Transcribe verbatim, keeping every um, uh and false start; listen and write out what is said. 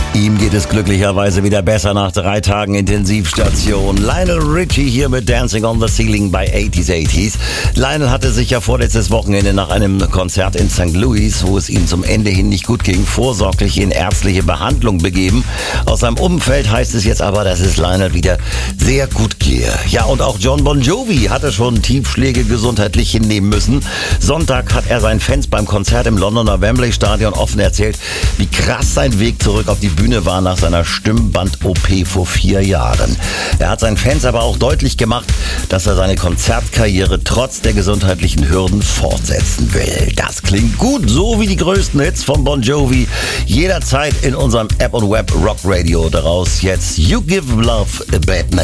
Ihm geht es glücklicherweise wieder besser nach drei Tagen Intensivstation. Lionel Richie hier mit Dancing on the Ceiling bei achtziger achtziger. Lionel hatte sich ja vorletztes Wochenende nach einem Konzert in Sankt Louis, wo es ihm zum Ende hin nicht gut ging, vorsorglich in ärztliche Behandlung begeben. Aus seinem Umfeld heißt es jetzt aber, dass es Lionel wieder sehr gut gehe. Ja, und auch Jon Bon Jovi hatte schon Tiefschläge gesundheitlich hinnehmen müssen. Sonntag hat er seinen Fans beim Konzert im Londoner Wembley Stadion offen erzählt, wie krass sein Weg zurück auf die Bühne war nach seiner Stimmband-O P vor vier Jahren. Er hat seinen Fans aber auch deutlich gemacht, dass er seine Konzertkarriere trotz der gesundheitlichen Hürden fortsetzen will. Das klingt gut, so wie die größten Hits von Bon Jovi. Jederzeit in unserem App und Web Rock Radio. Daraus jetzt You Give Love a Bad Name.